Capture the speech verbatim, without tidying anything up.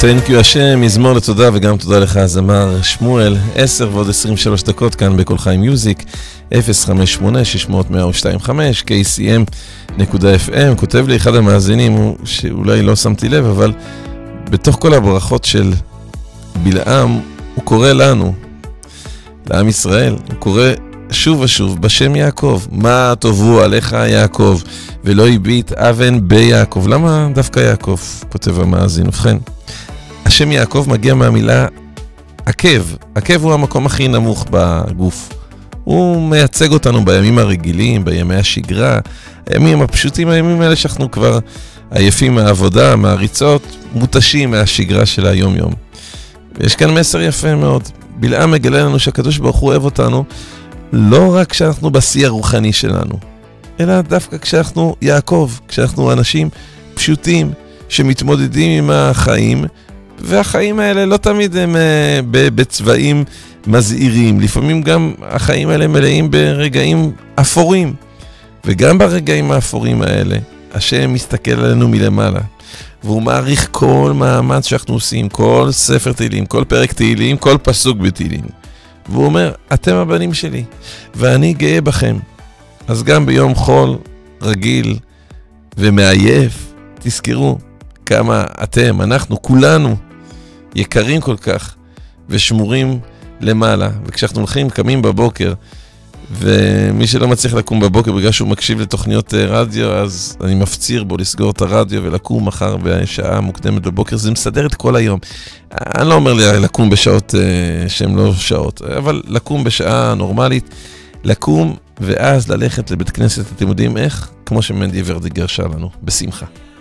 Thank you השם, מזמור לתודה וגם תודה לך זמר שמואל. עשר ועוד עשרים ושלוש דקות כאן בכל חיים מיוזיק, אפס חמש שמונה שש מאות מאה שתיים וחמש, קיי סי אם נקודה אף אם. כותב לי אחד המאזינים שאולי לא שמתי לב, אבל בתוך כל הברכות של בלעם הוא קורא לנו, לעם ישראל, הוא קורא שוב ושוב בשם יעקב. מה טובו עליך יעקב ולא הביט אבן ביעקב. למה דווקא יעקב? כותב המאזין. ובכן, השם יעקב מגיע מהמילה עקב. עקב הוא המקום הכי נמוך בגוף. הוא מייצג אותנו בימים הרגילים, בימי השגרה, הימים הפשוטים, הימים האלה שאנחנו כבר עייפים מהעבודה, מהריצות, מותשים מהשגרה של היום יום. ויש כאן מסר יפה מאוד. בלעם מגלה לנו שהקדוש ברוך הוא אוהב אותנו, לא רק כשאנחנו בשיא הרוחני שלנו, אלא דווקא כשאנחנו יעקב, כשאנחנו אנשים פשוטים שמתמודדים עם החיים, והחיים האלה לא תמיד הם בצבעים מזהירים, לפעמים גם החיים האלה מלאים ברגעים אפורים, וגם ברגעים האפורים האלה, השם מסתכל עלינו מלמעלה, והוא מעריך כל מאמץ שאנחנו עושים, כל ספר תהילים, כל פרק תהילים, כל פסוק בתהילים. והוא אומר, אתם הבנים שלי, ואני גאה בכם. אז גם ביום חול רגיל ומעייף, תזכרו כמה אתם, אנחנו, כולנו, יקרים כל כך, ושמורים למעלה. וכשאנחנו הולכים, קמים בבוקר, ומי שלא מצליח לקום בבוקר בגלל שהוא מקשיב לתוכניות רדיו, אז אני מפציר בו לסגור את הרדיו ולקום מחר בשעה מוקדמת בבוקר. זה מסדר את כל היום. אני לא אומר לי לקום בשעות uh, שהן לא שעות, אבל לקום בשעה נורמלית, לקום ואז ללכת לבית כנסת. אתם יודעים איך? כמו שמנדי ורדיגר שר לנו, בשמחה.